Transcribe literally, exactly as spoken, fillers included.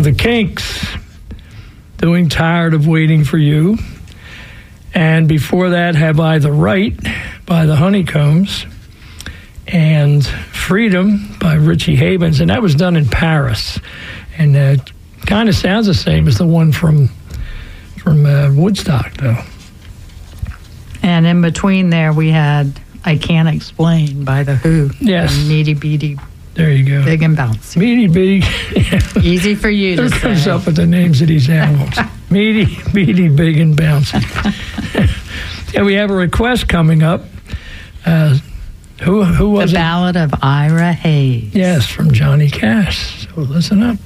the Kinks, doing Tired of Waiting for You. And before that, Have I the Right by the Honeycombs. And Freedom by Richie Havens. And that was done in Paris. And it uh, kind of sounds the same as the one from, from uh, Woodstock, though. And in between there, we had I Can't Explain by The Who. Yes. And Meaty Beaty. There you go. Big and Bouncy. Meaty Beaty. Yeah. Easy for you Who to comes say. up with the names of these animals? Meaty, Beaty, Big, and Bouncy. Yeah, we have a request coming up. Uh, who who was the it? Ballad of Ira Hayes. Yes, from Johnny Cash. So listen up.